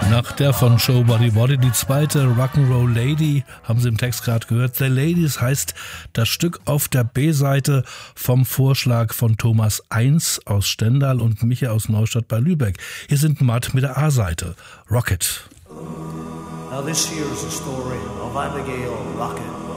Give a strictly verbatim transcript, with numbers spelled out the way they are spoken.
Nach der von Show Body Body, die zweite Rock'n'Roll Lady, haben Sie im Text gerade gehört. The Ladies heißt das Stück auf der B-Seite vom Vorschlag von Thomas Eins aus Stendal und Micha aus Neustadt bei Lübeck. Hier sind Matt mit der A-Seite. Rocket. Now this here is the story of Abigail Rocket.